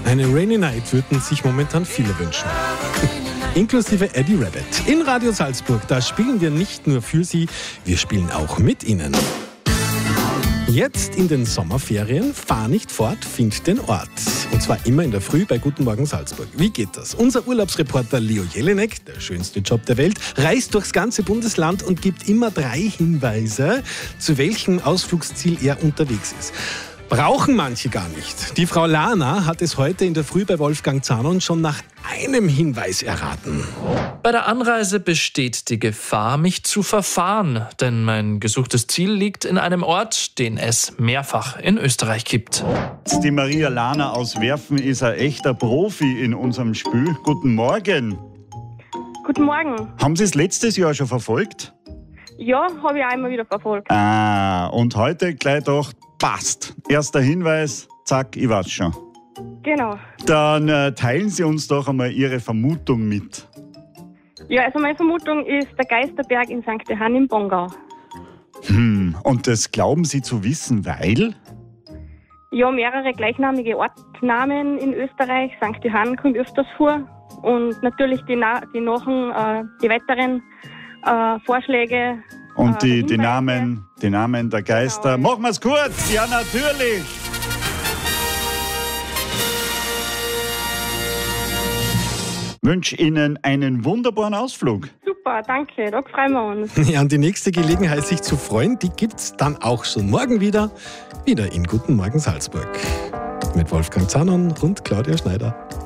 Eine Rainy Night würden sich momentan viele wünschen. Inklusive Eddie Rabbitt. In Radio Salzburg, da spielen wir nicht nur für Sie, wir spielen auch mit Ihnen. Jetzt in den Sommerferien, fahr nicht fort, find den Ort. Und zwar immer in der Früh bei Guten Morgen Salzburg. Wie geht das? Unser Urlaubsreporter Leo Jelinek, der schönste Job der Welt, reist durchs ganze Bundesland und gibt immer 3 Hinweise, zu welchem Ausflugsziel er unterwegs ist. Brauchen manche gar nicht. Die Frau Lana hat es heute in der Früh bei Wolfgang Zanon schon nach einem Hinweis erraten. Bei der Anreise besteht die Gefahr, mich zu verfahren, denn mein gesuchtes Ziel liegt in einem Ort, den es mehrfach in Österreich gibt. Die Maria Lana aus Werfen ist ein echter Profi in unserem Spiel. Guten Morgen. Guten Morgen. Haben Sie es letztes Jahr schon verfolgt? Ja, habe ich auch immer wieder verfolgt. Und heute gleich doch passt. Erster Hinweis, zack, ich weiß schon. Genau. Dann teilen Sie uns doch einmal Ihre Vermutung mit. Ja, also meine Vermutung ist der Geisterberg in St. Johann im Bongau. Und das glauben Sie zu wissen, weil? Ja, mehrere gleichnamige Ortsnamen in Österreich. St. Johann kommt öfters vor. Und natürlich die weiteren Vorschläge. Und die Namen der Geister. Genau. Machen wir es kurz. Ja, natürlich. Wünsche Ihnen einen wunderbaren Ausflug. Super, danke. Da freuen wir uns. Ja, und die nächste Gelegenheit, sich zu freuen, die gibt's dann auch schon morgen wieder in Guten Morgen Salzburg. Mit Wolfgang Zanon und Claudia Schneider.